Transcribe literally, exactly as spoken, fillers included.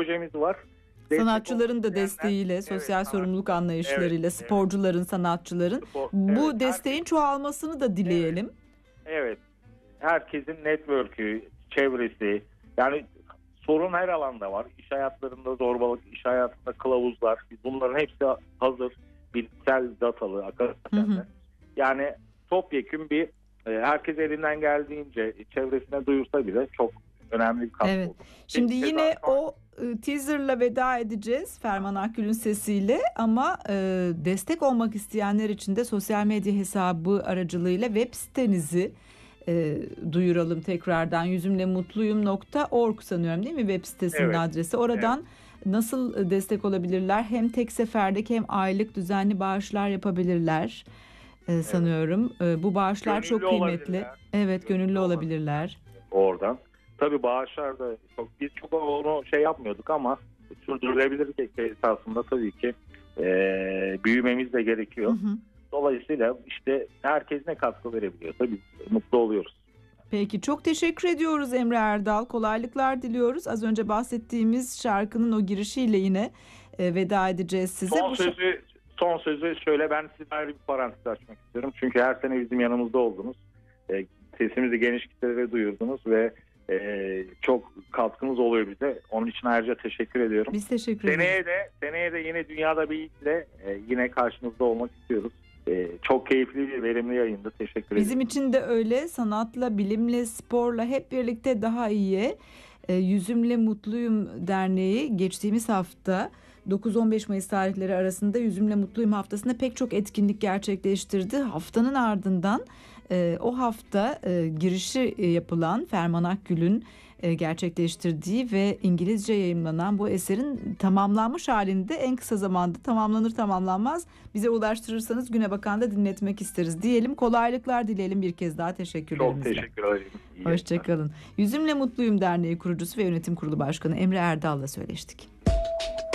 projemiz var. Destek Sanatçıların da olmayan desteğiyle, evet, sosyal sanatçı. sorumluluk anlayışlarıyla, Evet, sporcuların, evet. sanatçıların Spor, bu evet, desteğin herkes, çoğalmasını da dileyelim. Evet, evet. Herkesin network'ü, çevresi, yani sorun her alanda var. İş hayatlarında zorbalık, iş hayatında kılavuzlar, bunların hepsi hazır, bilimsel datalı, akademisyenler. Yani topyekün bir e, herkes elinden geldiğince çevresine duyursa bile çok önemli bir katkı Evet. olur. Şimdi Keza yine sonra- o e, teaserla veda edeceğiz Ferman Akgül'ün sesiyle ama e, destek olmak isteyenler için de sosyal medya hesabı aracılığıyla web sitenizi e, duyuralım tekrardan. yüzümle mutluyum nokta org sanıyorum değil mi web sitesinin Evet. adresi? Oradan Evet. nasıl destek olabilirler? Hem tek seferdeki hem aylık düzenli bağışlar yapabilirler. E, sanıyorum. E, bu bağışlar Gönüllü çok kıymetli. olabilirler. Evet, gönüllü, Gönüllü olabilirler. Oradan. Tabii bağışlar da çok, biz çok onu şey yapmıyorduk ama sürdürülebilir esasında tabii ki e, büyümemiz de gerekiyor. Hı hı. Dolayısıyla işte herkes ne katkı verebiliyorsa biz mutlu oluyoruz. Peki, çok teşekkür ediyoruz Emre Erdal. Kolaylıklar diliyoruz. Az önce bahsettiğimiz şarkının o girişiyle yine e, veda edeceğiz size. Son Bu sözü son sözü şöyle, ben size ayrı bir parantez açmak istiyorum. Çünkü her sene bizim yanımızda oldunuz. E, sesimizi geniş kitlelere duyurdunuz ve e, çok katkınız oluyor bize. Onun için ayrıca teşekkür ediyorum. Biz teşekkür ederiz. Seneye de seneye de yine Dünyada Bir ile e, yine karşınızda olmak istiyoruz. E, çok keyifli bir verimli yayındı. Teşekkür ederim. Bizim için de öyle. Sanatla, bilimle, sporla hep birlikte daha iyiye. E, Yüzümle Mutluyum Derneği geçtiğimiz hafta dokuz on beş Mayıs tarihleri arasında Yüzümle Mutluyum haftasında pek çok etkinlik gerçekleştirdi. Haftanın ardından e, o hafta e, girişi e, yapılan Ferman Akgül'ün e, gerçekleştirdiği ve İngilizce yayımlanan bu eserin tamamlanmış halinde en kısa zamanda tamamlanır tamamlanmaz bize ulaştırırsanız Güne Bakan'da dinletmek isteriz diyelim. Kolaylıklar dileyelim bir kez daha, teşekkürlerimizle. Çok teşekkür ederim. Hoşçakalın. Yüzümle Mutluyum Derneği kurucusu ve yönetim kurulu başkanı Emre Erdal'la söyleştik.